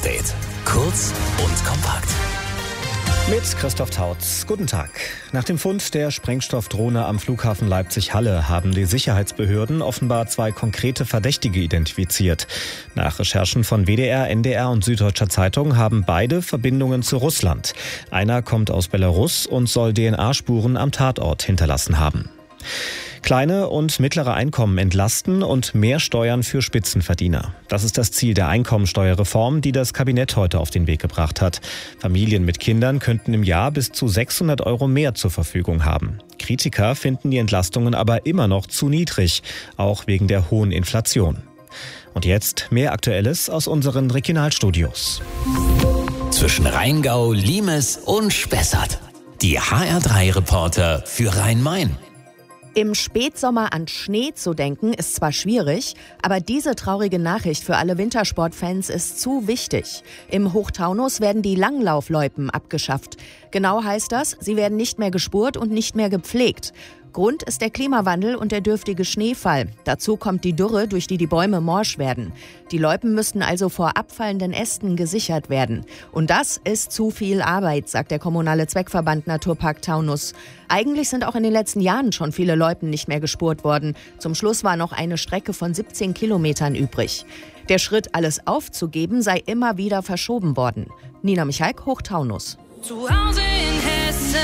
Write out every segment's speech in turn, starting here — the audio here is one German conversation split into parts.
Update. Kurz und kompakt. Mit Christoph Tautz. Guten Tag. Nach dem Fund der Sprengstoffdrohne am Flughafen Leipzig-Halle haben die Sicherheitsbehörden offenbar 2 konkrete Verdächtige identifiziert. Nach Recherchen von WDR, NDR und Süddeutscher Zeitung haben beide Verbindungen zu Russland. Einer kommt aus Belarus und soll DNA-Spuren am Tatort hinterlassen haben. Kleine und mittlere Einkommen entlasten und mehr Steuern für Spitzenverdiener. Das ist das Ziel der Einkommensteuerreform, die das Kabinett heute auf den Weg gebracht hat. Familien mit Kindern könnten im Jahr bis zu 600 € mehr zur Verfügung haben. Kritiker finden die Entlastungen aber immer noch zu niedrig, auch wegen der hohen Inflation. Und jetzt mehr Aktuelles aus unseren Regionalstudios. Zwischen Rheingau, Limes und Spessart. Die HR3-Reporter für Rhein-Main. Im Spätsommer an Schnee zu denken, ist zwar schwierig, aber diese traurige Nachricht für alle Wintersportfans ist zu wichtig. Im Hochtaunus werden die Langlaufloipen abgeschafft. Genau heißt das, sie werden nicht mehr gespurt und nicht mehr gepflegt. Grund ist der Klimawandel und der dürftige Schneefall. Dazu kommt die Dürre, durch die Bäume morsch werden. Die Loipen müssten also vor abfallenden Ästen gesichert werden. Und das ist zu viel Arbeit, sagt der kommunale Zweckverband Naturpark Taunus. Eigentlich sind auch in den letzten Jahren schon viele Loipen nicht mehr gespurt worden. Zum Schluss war noch eine Strecke von 17 Kilometern übrig. Der Schritt, alles aufzugeben, sei immer wieder verschoben worden. Nina Michalk, Hochtaunus. Zu Hause in Hessen.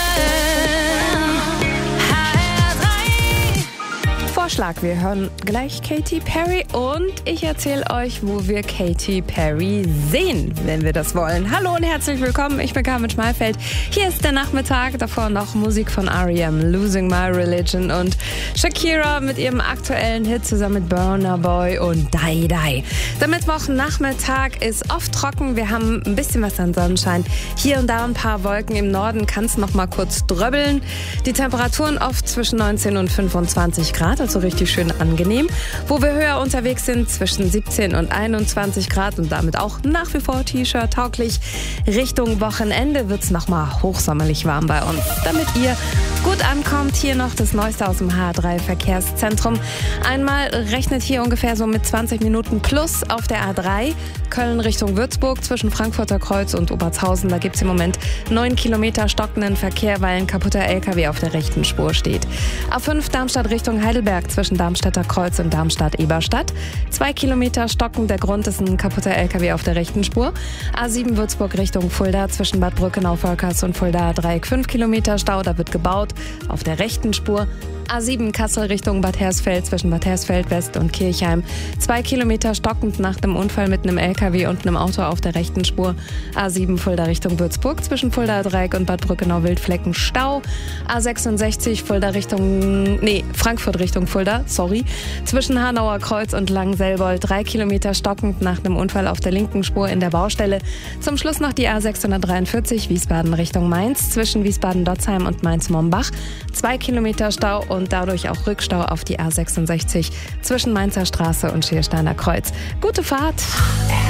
Vorschlag, wir hören gleich Katy Perry und ich erzähle euch, wo wir Katy Perry sehen, wenn wir das wollen. Hallo und herzlich willkommen, ich bin Carmen Schmalfeld. Hier ist der Nachmittag, davor noch Musik von R.E.M., Losing My Religion und Shakira mit ihrem aktuellen Hit zusammen mit Burna Boy und Die Die. Der Mittwochnachmittag ist oft trocken, wir haben ein bisschen was an Sonnenschein. Hier und da ein paar Wolken, im Norden kann es noch mal kurz dröbbeln. Die Temperaturen oft zwischen 19 und 25 Grad, also richtig schön angenehm. Wo wir höher unterwegs sind, zwischen 17 und 21 Grad und damit auch nach wie vor T-Shirt tauglich. Richtung Wochenende wird es nochmal hochsommerlich warm bei uns. Damit ihr gut ankommt, hier noch das Neueste aus dem H3-Verkehrszentrum. Einmal rechnet hier ungefähr so mit 20 Minuten plus auf der A3. Köln Richtung Würzburg zwischen Frankfurter Kreuz und Obertshausen. Da gibt es im Moment 9 Kilometer stockenden Verkehr, weil ein kaputter LKW auf der rechten Spur steht. A5 Darmstadt Richtung Heidelberg zwischen Darmstädter Kreuz und Darmstadt-Eberstadt. 2 Kilometer stocken, der Grund ist ein kaputter LKW auf der rechten Spur. A7 Würzburg Richtung Fulda zwischen Bad Brückenau-Völkers und Fulda Dreieck 5 Kilometer Stau, da wird gebaut auf der rechten Spur. A7 Kassel Richtung Bad Hersfeld zwischen Bad Hersfeld West und Kirchheim. 2 Kilometer stockend nach dem Unfall mit einem LKW und einem Auto auf der rechten Spur. A7 Fulda Richtung Würzburg zwischen Fulda Dreieck und Bad Brückenau Wildflecken Stau. A66 Frankfurt Richtung Fulda, zwischen Hanauer Kreuz und Langenselbold. 3 Kilometer stockend nach einem Unfall auf der linken Spur in der Baustelle. Zum Schluss noch die A643 Wiesbaden Richtung Mainz zwischen Wiesbaden-Dotzheim und Mainz-Mombach. 2 Kilometer Stau und dadurch auch Rückstau auf die A66 zwischen Mainzer Straße und Schiersteiner Kreuz. Gute Fahrt!